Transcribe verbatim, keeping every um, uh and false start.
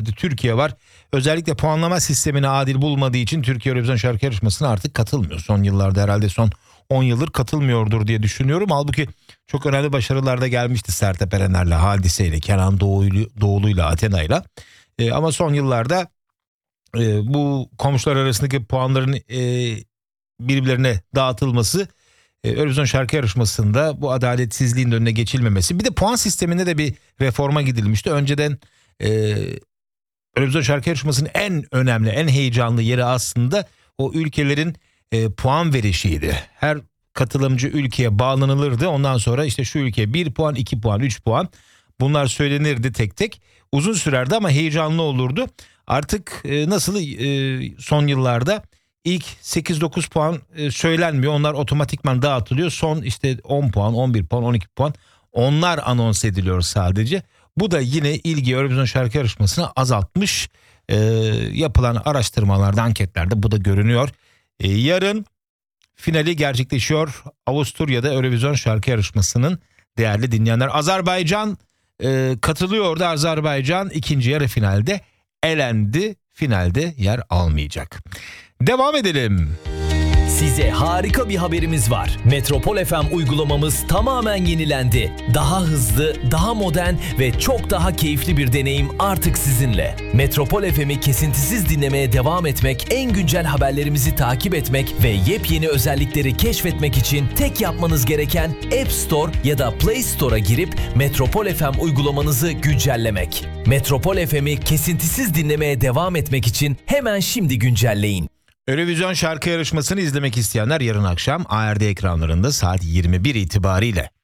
Türkiye var. Özellikle puanlama sistemini adil bulmadığı için Türkiye Eurovision Şarkı Yarışması'na artık katılmıyor. Son yıllarda herhalde son on yıldır katılmıyordur diye düşünüyorum. Halbuki çok önemli başarılar da gelmişti Sertab Erener'le, Hadise'yle, Kenan Doğulu, Doğulu'yla, Athena'yla. E, ama son yıllarda e, bu komşular arasındaki puanların e, birbirlerine dağıtılması, e, Eurovision Şarkı Yarışması'nda bu adaletsizliğin önüne geçilmemesi. Bir de puan sisteminde de bir reforma gidilmişti. Önceden e, Eurovision Şarkı Yarışması'nın en önemli, en heyecanlı yeri aslında o ülkelerin e, puan verişiydi. Her katılımcı ülkeye bağlanılırdı. Ondan sonra işte şu ülkeye bir puan, iki puan, üç puan, bunlar söylenirdi tek tek. Uzun sürerdi ama heyecanlı olurdu. Artık e, nasıl e, son yıllarda ilk sekiz dokuz puan e, söylenmiyor. Onlar otomatikman dağıtılıyor. Son işte on puan, on bir puan, on iki puan, onlar anons ediliyor sadece. Bu da yine ilgi Eurovision Şarkı Yarışması'na azaltmış. E, yapılan araştırmalarda, anketlerde bu da görünüyor. E, yarın finali gerçekleşiyor Avusturya'da Eurovision Şarkı Yarışması'nın, değerli dinleyenler. Azerbaycan e, katılıyordu. Azerbaycan ikinci yarı finalde elendi. Finalde yer almayacak. Devam edelim. Size harika bir haberimiz var. Metropol F M uygulamamız tamamen yenilendi. Daha hızlı, daha modern ve çok daha keyifli bir deneyim artık sizinle. Metropol F M'i kesintisiz dinlemeye devam etmek, en güncel haberlerimizi takip etmek ve yepyeni özellikleri keşfetmek için tek yapmanız gereken App Store ya da Play Store'a girip Metropol F M uygulamanızı güncellemek. Metropol F M'i kesintisiz dinlemeye devam etmek için hemen şimdi güncelleyin. Eurovision Şarkı Yarışması'nı izlemek isteyenler yarın akşam A R D ekranlarında saat yirmi bir itibariyle